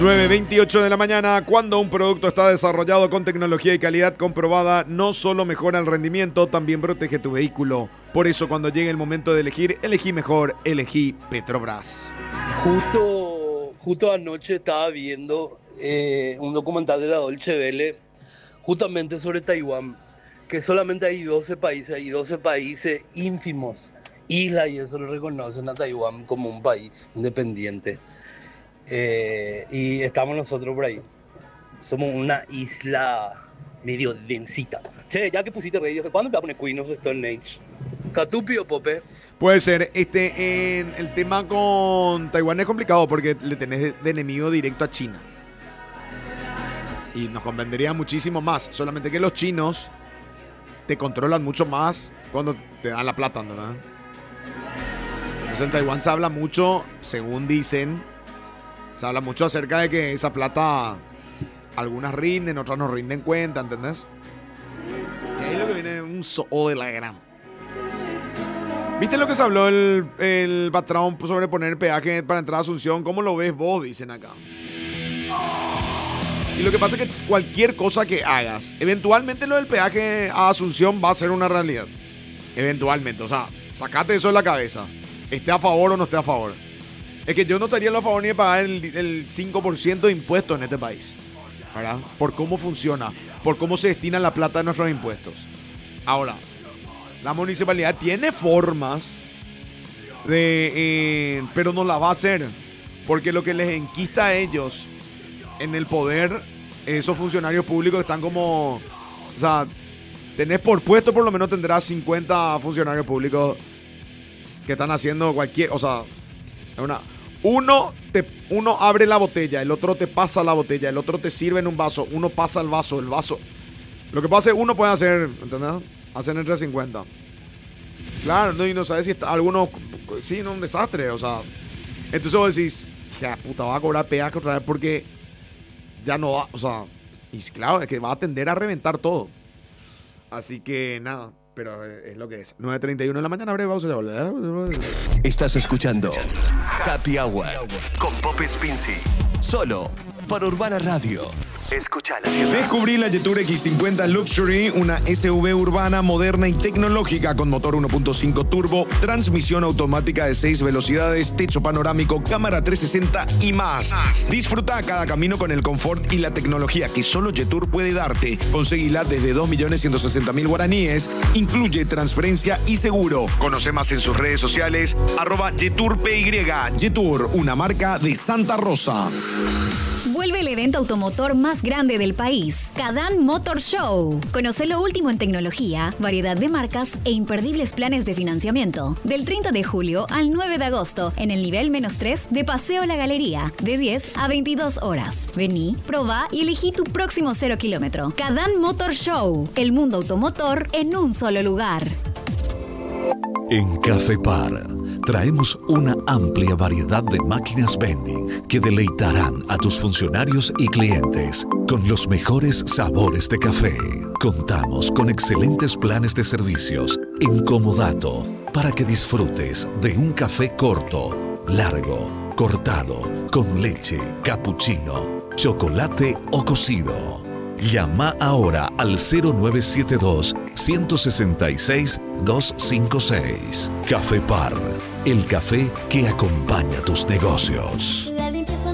9:28 de la mañana. Cuando un producto está desarrollado con tecnología y calidad comprobada, no solo mejora el rendimiento, también protege tu vehículo. Por eso, cuando llegue el momento de elegir, elegí mejor, elegí Petrobras. Justo anoche estaba viendo un documental de la Deutsche Welle justamente sobre Taiwán, que solamente hay 12 países ínfimos, islas, y eso lo reconocen a Taiwán como un país independiente. Y estamos nosotros por ahí. Somos una isla medio densita. Che, ya que pusiste rey, ¿cuándo me va a poner Queen of the Stone Age? ¿Catupi o Pope? Puede ser, en el tema con Taiwán es complicado porque le tenés de enemigo directo a China. Y nos convendría muchísimo más. Solamente que los chinos te controlan mucho más cuando te dan la plata, ¿no? Entonces en Taiwán se habla mucho, según dicen, se habla mucho acerca de que esa plata algunas rinden, otras no rinden cuenta, ¿entendés? Y ahí lo que viene es un zoo de la gran. ¿Viste lo que se habló el patrón sobre poner peaje para entrar a Asunción? ¿Cómo lo ves vos? Dicen acá. Y lo que pasa es que cualquier cosa que hagas, eventualmente lo del peaje a Asunción va a ser una realidad. Eventualmente, o sea, sacate eso de la cabeza. Esté a favor o no esté a favor. Es que yo no estaría a favor ni de pagar el 5% de impuestos en este país, ¿verdad? Por cómo funciona, por cómo se destina la plata de nuestros impuestos. Ahora, la municipalidad tiene formas pero no la va a hacer. Porque lo que les enquista a ellos en el poder, esos funcionarios públicos están como... O sea, tenés por puesto, por lo menos tendrás 50 funcionarios públicos que están haciendo cualquier... O sea, uno abre la botella, el otro te pasa la botella, el otro te sirve en un vaso, uno pasa el vaso. Lo que pasa es que uno puede hacer, ¿entendés? Hacen entre 50. Claro, no, y no sabes si está, algunos... Sí, no, un desastre, o sea... Entonces vos decís, ya puta, va a cobrar peaje otra vez porque ya no va, o sea... Y claro, es que va a tender a reventar todo. Así que nada, pero es lo que es. 9:31 de la mañana, breve pausa. Estás escuchando Happy Hour con Pope Spincy. Solo por Urbana Radio. Escúchala. Descubrí la Jetour X50 Luxury, una SUV urbana, moderna y tecnológica con motor 1.5 turbo, transmisión automática de 6 velocidades, techo panorámico, cámara 360 y más. Disfruta cada camino con el confort y la tecnología que solo Jetour puede darte. Conseguila desde 2.160.000 guaraníes. Incluye transferencia y seguro. Conoce más en sus redes sociales, @JetourPY. Jetour, una marca de Santa Rosa. Vuelve el evento automotor más grande del país, Kadán Motor Show. Conoce lo último en tecnología, variedad de marcas e imperdibles planes de financiamiento. Del 30 de julio al 9 de agosto, en el nivel -3 de Paseo La Galería, de 10 a 22 horas. Vení, probá y elegí tu próximo 0 kilómetro. Kadán Motor Show, el mundo automotor en un solo lugar. En Café Par traemos una amplia variedad de máquinas vending que deleitarán a tus funcionarios y clientes con los mejores sabores de café. Contamos con excelentes planes de servicios en comodato para que disfrutes de un café corto, largo, cortado, con leche, capuchino, chocolate o cocido. Llama ahora al 0972-166-256. Café Par, el café que acompaña tus negocios.